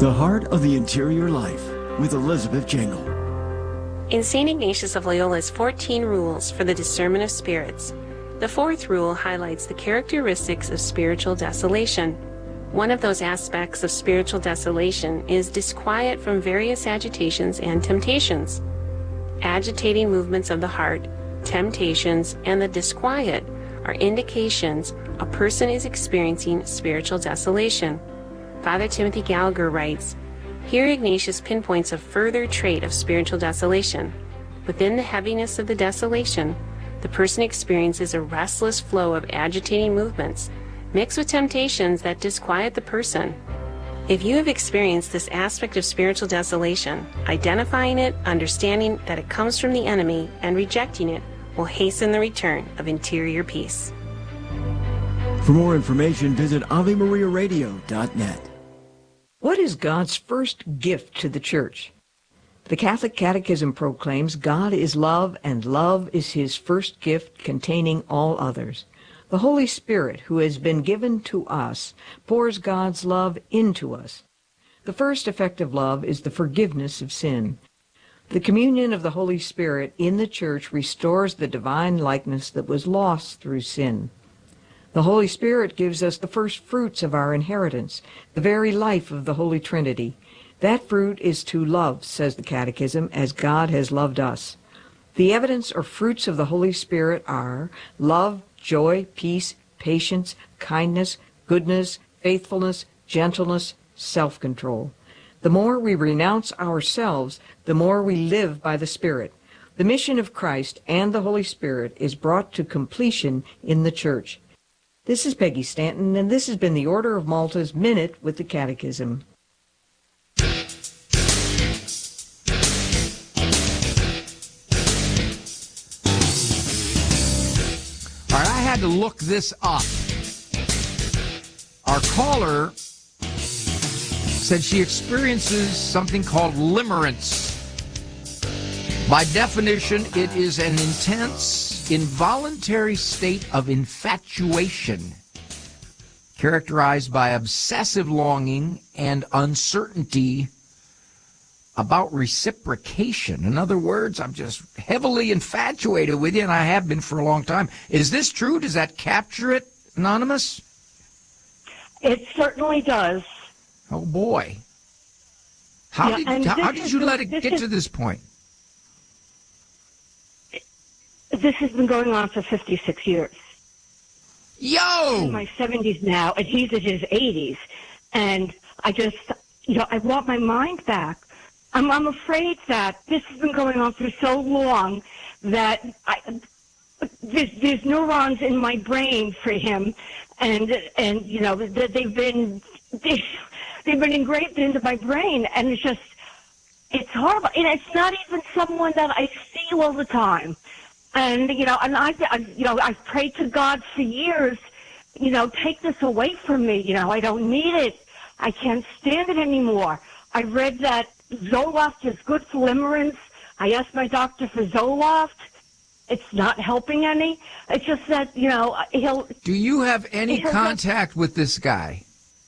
The Heart of the Interior Life with Elizabeth Jangle. In St. Ignatius of Loyola's 14 rules for the discernment of spirits, the fourth rule highlights the characteristics of spiritual desolation. One of those aspects of spiritual desolation is disquiet from various agitations and temptations. Agitating movements of the heart, temptations, and the disquiet are indications a person is experiencing spiritual desolation. Father Timothy Gallagher writes, "Here Ignatius pinpoints a further trait of spiritual desolation. Within the heaviness of the desolation, the person experiences a restless flow of agitating movements, mixed with temptations that disquiet the person." If you have experienced this aspect of spiritual desolation, identifying it, understanding that it comes from the enemy, and rejecting it will hasten the return of interior peace. For more information, visit AveMariaRadio.net. What is God's first gift to the Church? The Catholic Catechism proclaims God is love, and love is his first gift containing all others. The Holy Spirit, who has been given to us, pours God's love into us. The first effect of love is the forgiveness of sin. The communion of the Holy Spirit in the Church restores the divine likeness that was lost through sin. The Holy Spirit gives us the first fruits of our inheritance, the very life of the Holy Trinity. That fruit is to love, says the Catechism, as God has loved us. The evidence or fruits of the Holy Spirit are love, joy, peace, patience, kindness, goodness, faithfulness, gentleness, self-control. The more we renounce ourselves, the more we live by the Spirit. The mission of Christ and the Holy Spirit is brought to completion in the Church. This is Peggy Stanton, and this has been the Order of Malta's Minute with the Catechism. All right, I had to look this up. Our caller said she experiences something called limerence. By definition, it is an intense, involuntary state of infatuation characterized by obsessive longing and uncertainty about reciprocation. In other words, I'm just heavily infatuated with you, and I have been for a long time. Is this true? Does that capture it, Anonymous? It certainly does. Oh, boy. How did you let it get to this point? This has been going on for 56 years. Yo! I'm in my 70s now, and he's in his 80s. And I just, I want my mind back. I'm afraid that this has been going on for so long that there's neurons in my brain for him, and they've been engraved into my brain, and it's horrible. And it's not even someone that I see all the time. And I've prayed to God for years, take this away from me. I don't need it. I can't stand it anymore. I read that Zoloft is good for limerence. I asked my doctor for Zoloft. It's not helping any. It's just that, he'll... Do you have any contact with this guy?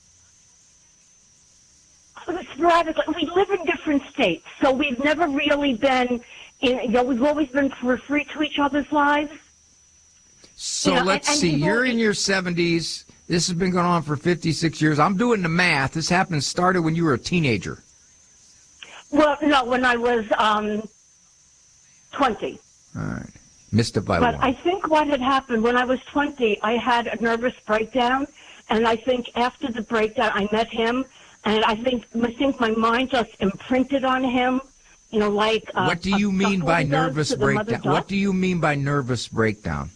Sporadically. We live in different states, so we've never really been... we've always been free to each other's lives. So let's see. You're in your 70s. This has been going on for 56 years. I'm doing the math. This started when you were a teenager. Well, no, when I was 20. All right. Missed it by one. But I think what had happened, when I was 20, I had a nervous breakdown. And I think after the breakdown, I met him. And I think my mind just imprinted on him. What do you mean by nervous breakdown? What do you mean by nervous breakdown?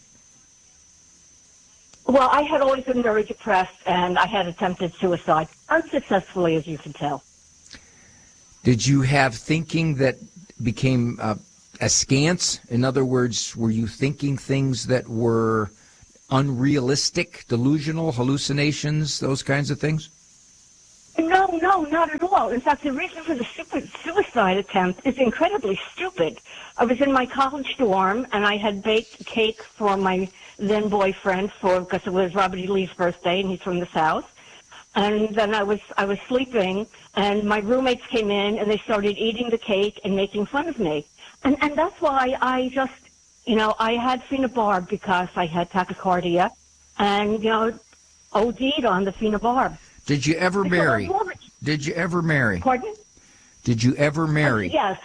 Well, I had always been very depressed, and I had attempted suicide, unsuccessfully, as you can tell. Did you have thinking that became askance? In other words, were you thinking things that were unrealistic, delusional, hallucinations, those kinds of things? No, not at all. In fact, the reason for the suicide attempt is incredibly stupid. I was in my college dorm, and I had baked cake for my then boyfriend because it was Robert E. Lee's birthday, and he's from the South. And then I was sleeping, and my roommates came in, and they started eating the cake and making fun of me. And that's why I just, I had phenobarb because I had tachycardia, and, OD'd on the phenobarb. Did you ever marry? Did you ever marry? Pardon? Did you ever marry? Yes.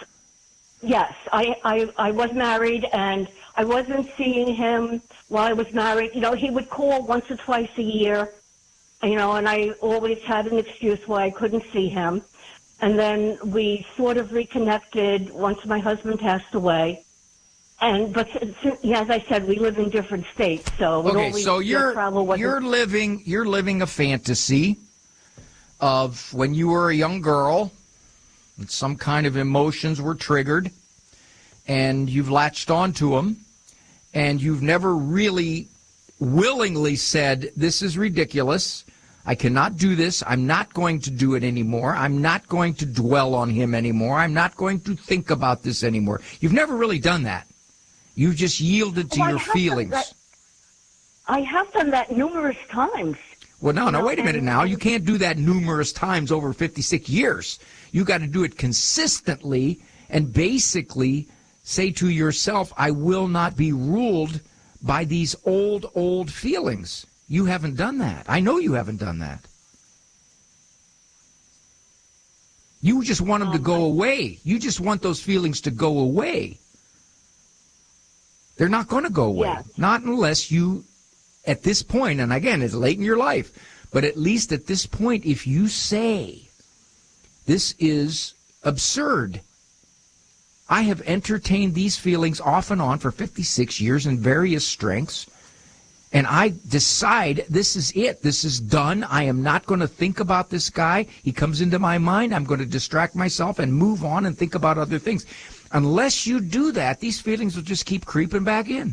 I was married, and I wasn't seeing him while I was married. He would call once or twice a year, and I always had an excuse why I couldn't see him. And then we sort of reconnected once my husband passed away. But as I said, we live in different states, so okay. So you're living a fantasy of when you were a young girl, and some kind of emotions were triggered, and you've latched onto them, and you've never really willingly said, "This is ridiculous. I cannot do this. I'm not going to do it anymore. I'm not going to dwell on him anymore. I'm not going to think about this anymore." You've never really done that. You've just yielded to your feelings. I have done that numerous times. Well, no, wait a minute now. You can't do that numerous times over 56 years. You got to do it consistently and basically say to yourself, I will not be ruled by these old feelings. You haven't done that. I know you haven't done that. You just want them to go away. You just want those feelings to go away. They're not going to go away. Yes. Not unless you, at this point, and again, it's late in your life, but at least at this point, if you say, this is absurd. I have entertained these feelings off and on for 56 years in various strengths, and I decide this is it. This is done. I am not going to think about this guy. He comes into my mind. I'm going to distract myself and move on and think about other things. Unless you do that, these feelings will just keep creeping back in.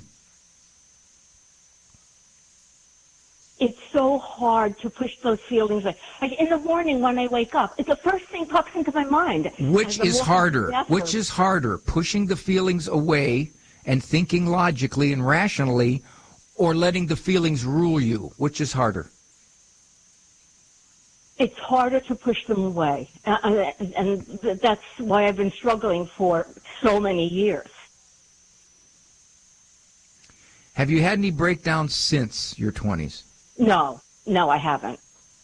It's so hard to push those feelings. Like in the morning when I wake up, it's the first thing pops into my mind. Which is harder? Which is harder? Pushing the feelings away and thinking logically and rationally, or letting the feelings rule you? Which is harder? It's harder to push them away. And that's why I've been struggling for so many years. Have you had any breakdowns since your 20s? No, I haven't.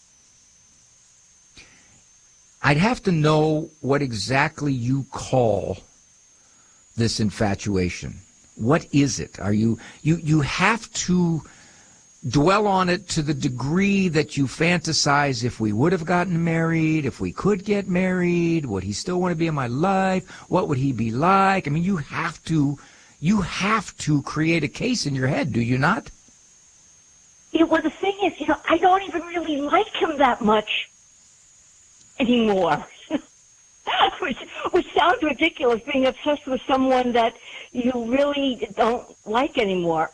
I'd have to know what exactly you call this infatuation. What is it? Are you have to dwell on it to the degree that you fantasize if we would have gotten married, if we could get married, would he still want to be in my life? What would he be like? I mean, you have to create a case in your head, do you not? Yeah, well, the thing is, I don't even really like him that much anymore. Which sounds ridiculous, being obsessed with someone that you really don't like anymore.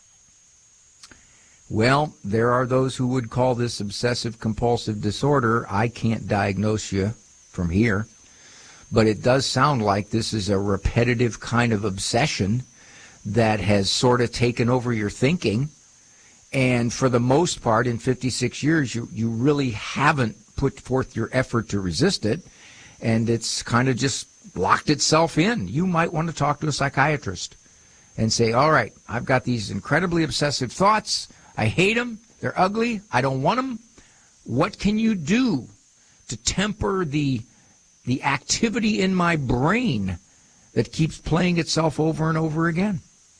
Well, there are those who would call this obsessive-compulsive disorder. I can't diagnose you from here, but it does sound like this is a repetitive kind of obsession that has sort of taken over your thinking, and for the most part, in 56 years, you really haven't put forth your effort to resist it, and it's kind of just locked itself in. You might want to talk to a psychiatrist and say, all right, I've got these incredibly obsessive thoughts. I hate them. They're ugly. I don't want them. What can you do to temper the activity in my brain that keeps playing itself over and over again?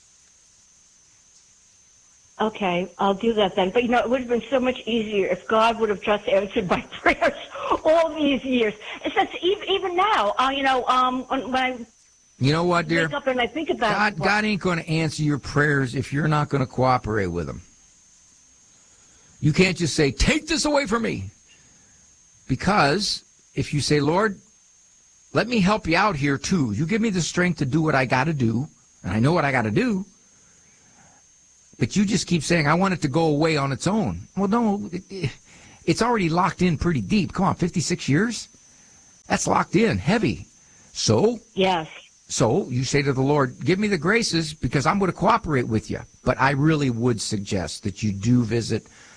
Okay, I'll do that then. But, it would have been so much easier if God would have just answered my prayers all these years. It's just, even now, when I what, dear? wake up and I think about God ain't going to answer your prayers if you're not going to cooperate with him. You can't just say, take this away from me. Because if you say, Lord, let me help you out here too. You give me the strength to do what I got to do, and I know what I got to do. But you just keep saying, I want it to go away on its own. Well, no, it's already locked in pretty deep. Come on, 56 years? That's locked in, heavy. So? Yes. So you say to the Lord, give me the graces because I'm going to cooperate with you. But I really would suggest that you do visit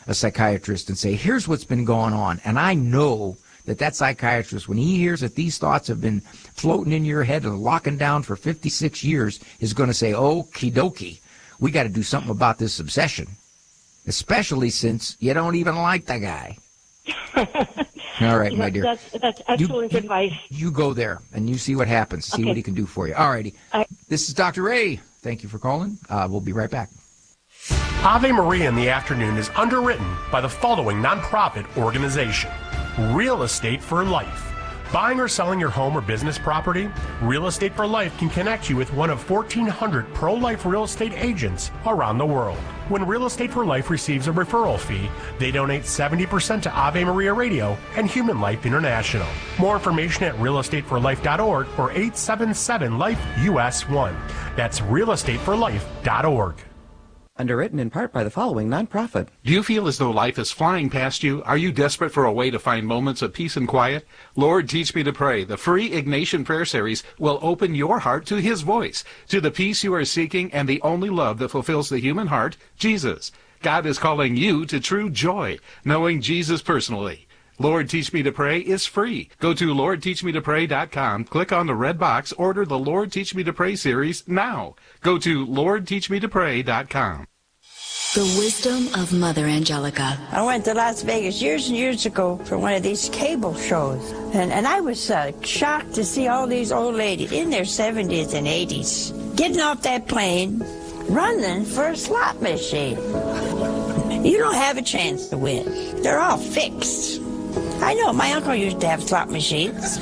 a psychiatrist and say, here's what's been going on. And I know that psychiatrist, when he hears that these thoughts have been floating in your head and locking down for 56 years, is going to say, okie dokie, we got to do something about this obsession, especially since you don't even like the guy. All right, my dear. That's excellent advice. You go there and you see what happens. See what he can do for you. All righty. This is Dr. Ray. Thank you for calling. We'll be right back. Ave Maria in the Afternoon is underwritten by the following nonprofit organization: Real Estate for Life. Buying or selling your home or business property? Real Estate for Life can connect you with one of 1,400 pro-life real estate agents around the world. When Real Estate for Life receives a referral fee, they donate 70% to Ave Maria Radio and Human Life International. More information at realestateforlife.org or 877-LIFE-US1. That's realestateforlife.org. Underwritten in part by the following nonprofit. Do you feel as though life is flying past you? Are you desperate for a way to find moments of peace and quiet? Lord, Teach Me to Pray, the free Ignatian Prayer Series, will open your heart to His voice, to the peace you are seeking and the only love that fulfills the human heart, Jesus. God is calling you to true joy, knowing Jesus personally. Lord, Teach Me to Pray is free. Go to LordTeachMeToPray.com, click on the red box, order the Lord, Teach Me to Pray series now. Go to LordTeachMeToPray.com. The wisdom of Mother Angelica. I went to Las Vegas years and years ago for one of these cable shows, and I was shocked to see all these old ladies in their 70s and 80s getting off that plane, running for a slot machine. You don't have a chance to win. They're all fixed. I know, my uncle used to have slot machines.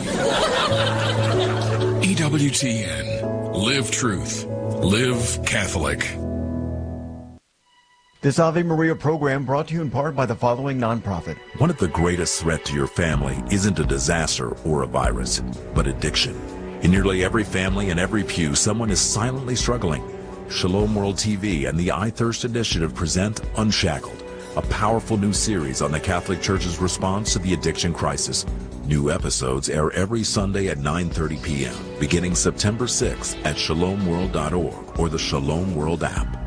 EWTN. Live truth. Live Catholic. This Ave Maria program brought to you in part by the following nonprofit. One of the greatest threats to your family isn't a disaster or a virus, but addiction. In nearly every family and every pew, someone is silently struggling. Shalom World TV and the I Thirst Initiative present Unshackled, a powerful new series on the Catholic Church's response to the addiction crisis. New episodes air every Sunday at 9:30 p.m., beginning September 6th at shalomworld.org or the Shalom World app.